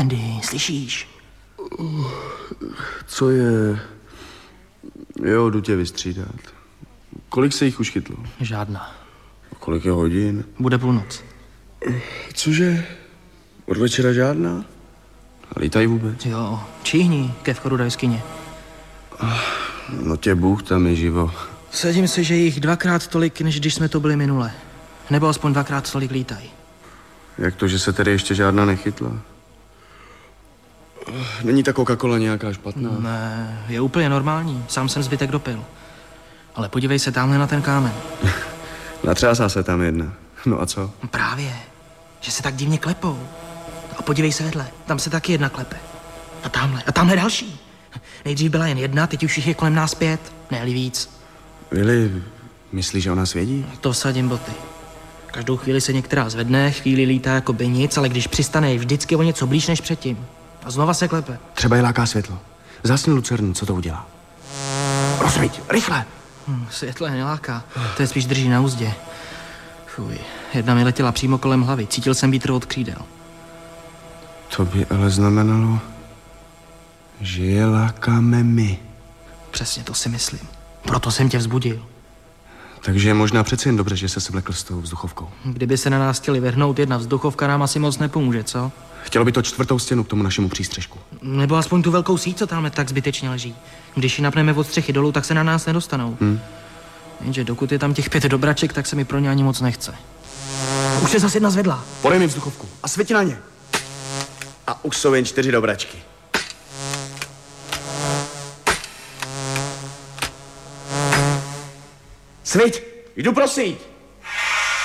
Andy, slyšíš? Co je? Jo, jdu tě vystřídat. Kolik se jich už chytlo? Žádná. Kolik je hodin? Bude půlnoc. Cože? Od večera žádná? A lítají vůbec? Jo, číhni ke vchodu do jeskyně. No tě Bůh tam je živo. Sadím se, že jich 2x tolik, než když jsme to byli minule. Nebo aspoň 2x tolik lítají. Jak to, že se tedy ještě žádná nechytla? Není ta Coca-Cola nějaká špatná? Ne, je úplně normální. Sám jsem zbytek dopil. Ale podívej se tamhle na ten kámen. Natřásá se tam jedna. No a co? Právě, že se tak divně klepou. A podívej se vedle, tam se taky jedna klepe. A tamhle další. Nejdřív byla jen jedna, teď už jich je kolem nás 5, ne-li víc. Vili, myslíš, že ona svědí? To vsadím boty. Každou chvíli se některá zvedne, chvíli lítá jako by nic, ale když přistane, je vždycky o něco blíž než předtím. A znova se klepe. Třeba je láká světlo. Zhasni lucernu, co to udělá? Rozsvíť, rychle! Světlo je neláká, to je spíš drží na uzdě. Fuj, jedna mi letěla přímo kolem hlavy, cítil jsem vítr od křídel. To by ale znamenalo, že je lákáme my. Přesně to si myslím. Proto jsem tě vzbudil. Takže je možná přeci jen dobře, že se svlekl s tou vzduchovkou. Kdyby se na nás chtěli vrhnout, jedna vzduchovka nám asi moc nepomůže, co? Chtělo by to 4. stěnu k tomu našemu přístřežku. Nebo aspoň tu velkou síť, co tam tak zbytečně leží. Když ji napneme od střechy dolů, tak se na nás nedostanou. Jenže dokud je tam těch 5 dobraček, tak se mi pro ně ani moc nechce. Už se zase jedna zvedla. Podej mi vzduchovku a světi na ně. A už jsou jen 4 dobračky. Sviť, jdu pro síť.